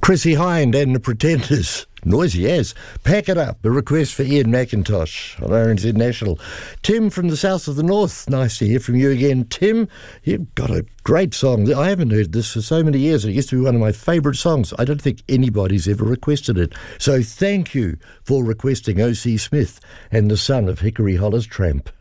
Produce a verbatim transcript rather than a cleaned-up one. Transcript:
Chrissy Hind and the Pretenders. Noisy as. Pack It Up, a request for Ian McIntosh on R N Z National. Tim from the south of the north, nice to hear from you again. Tim, you've got a great song. I haven't heard this for so many years. It used to be one of my favourite songs. I don't think anybody's ever requested it. So thank you for requesting O C Smith and the son of Hickory Hollis Tramp.